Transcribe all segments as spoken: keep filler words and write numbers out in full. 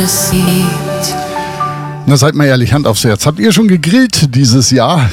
Na, seid mal ehrlich, Hand aufs Herz. Habt ihr schon gegrillt dieses Jahr?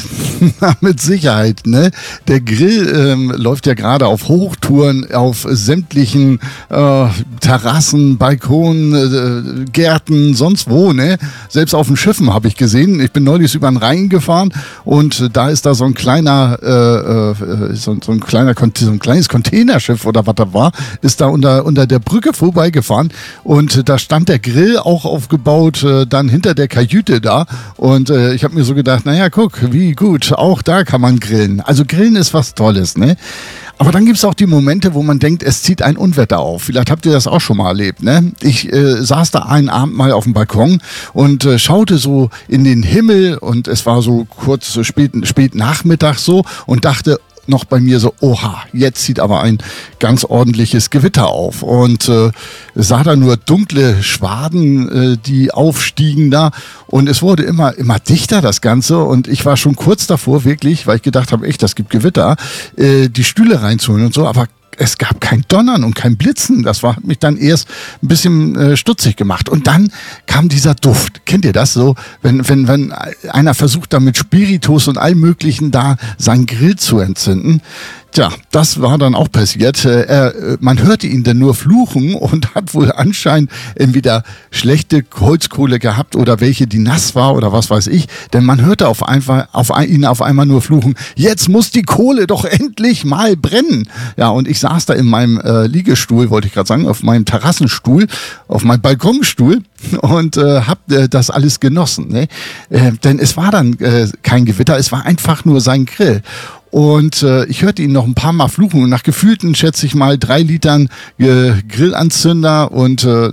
Mit Sicherheit, ne? Der Grill ähm, läuft ja gerade auf Hochtouren, auf sämtlichen äh, Terrassen, Balkonen, äh, Gärten, sonst wo, ne? Selbst auf den Schiffen habe ich gesehen. Ich bin neulich über den Rhein gefahren und äh, da ist da so ein kleiner, äh, äh, so, so ein kleiner, so ein kleines Containerschiff oder was da war, ist da unter, unter der Brücke vorbeigefahren und äh, da stand der Grill auch aufgebaut, äh, dann hinter der Kajüte da und äh, ich habe mir so gedacht, naja, guck, wie gut, auch da kann man grillen. Also Grillen ist was Tolles, ne? Aber dann gibt es auch die Momente, wo man denkt, es zieht ein Unwetter auf. Vielleicht habt ihr das auch schon mal erlebt, ne? Ich äh, saß da einen Abend mal auf dem Balkon und äh, schaute so in den Himmel und es war so kurz so spät, spät Nachmittag so und dachte noch bei mir so, oha, jetzt zieht aber ein ganz ordentliches Gewitter auf und äh, sah da nur dunkle Schwaden, äh, die aufstiegen da und es wurde immer, immer dichter das Ganze und ich war schon kurz davor wirklich, weil ich gedacht habe, echt, das gibt Gewitter, äh, die Stühle reinzuholen und so, aber es gab kein Donnern und kein Blitzen. Das war, hat mich dann erst ein bisschen äh, stutzig gemacht. Und dann kam dieser Duft. Kennt ihr das so? Wenn, wenn, wenn einer versucht, da mit Spiritus und allem Möglichen da seinen Grill zu entzünden. Tja, das war dann auch passiert. Äh, er, man hörte ihn dann nur fluchen und hat wohl anscheinend entweder schlechte Holzkohle gehabt oder welche, die nass war oder was weiß ich. Denn man hörte auf, einfach, auf ihn auf einmal nur fluchen, jetzt muss die Kohle doch endlich mal brennen. Ja, und ich saß da in meinem äh, Liegestuhl, wollte ich gerade sagen, auf meinem Terrassenstuhl, auf meinem Balkonstuhl und äh, hab äh, das alles genossen. Ne? Äh, denn es war dann äh, kein Gewitter, es war einfach nur sein Grill. Und äh, ich hörte ihn noch ein paar Mal fluchen und nach gefühlten, schätze ich mal, drei Litern äh, Grillanzünder und äh,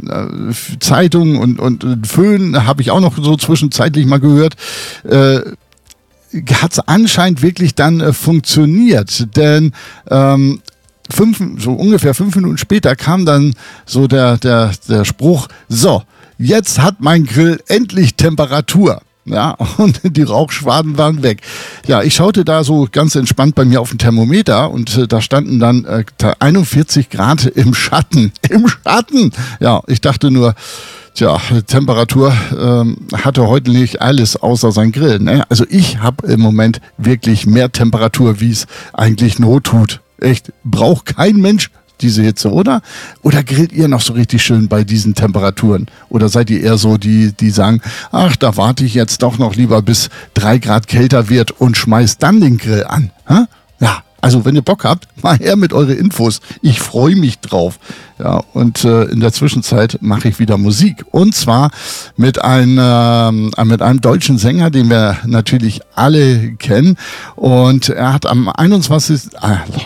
Zeitung und, und, und Föhn habe ich auch noch so zwischenzeitlich mal gehört. Äh, hat es anscheinend wirklich dann äh, funktioniert, denn ähm, fünf, so ungefähr fünf Minuten später kam dann so der, der, der Spruch, so, jetzt hat mein Grill endlich Temperatur. Ja, und die Rauchschwaden waren weg. Ja, ich schaute da so ganz entspannt bei mir auf den Thermometer und äh, da standen dann äh, einundvierzig Grad im Schatten. Im Schatten! Ja, ich dachte nur, tja, Temperatur ähm, hatte heute nicht alles außer sein Grill. Ne? Also ich habe im Moment wirklich mehr Temperatur, wie es eigentlich Not tut. Echt, braucht kein Mensch diese Hitze, oder? Oder grillt ihr noch so richtig schön bei diesen Temperaturen? Oder seid ihr eher so, die, die sagen, ach, da warte ich jetzt doch noch lieber, bis drei Grad kälter wird und schmeißt dann den Grill an? Ha? Ja, also wenn ihr Bock habt, mal her mit eure Infos. Ich freue mich drauf. Ja, und äh, in der Zwischenzeit mache ich wieder Musik. Und zwar mit einem, äh, mit einem deutschen Sänger, den wir natürlich alle kennen. Und er hat am einundzwanzigsten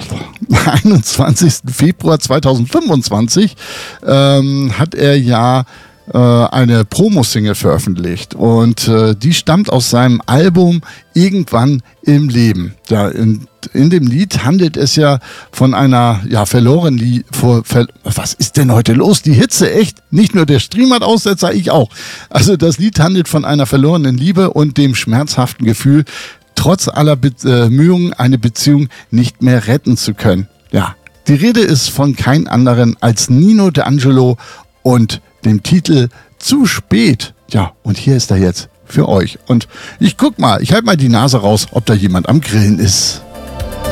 Februar zweitausendfünfundzwanzig ähm, hat er ja äh, eine Promo-Single veröffentlicht. Und äh, die stammt aus seinem Album Irgendwann im Leben. Ja, in, in dem Lied handelt es ja von einer ja, verlorenen Liebe. Ver, was ist denn heute los? Die Hitze, echt? Nicht nur der Stream hat Aussetzer, ich auch. Also das Lied handelt von einer verlorenen Liebe und dem schmerzhaften Gefühl, trotz aller Bemühungen eine Beziehung nicht mehr retten zu können. Ja, die Rede ist von kein anderen als Nino D'Angelo und dem Titel Zu spät. Ja, und hier ist er jetzt für euch. Und ich guck mal, ich halte mal die Nase raus, ob da jemand am Grillen ist.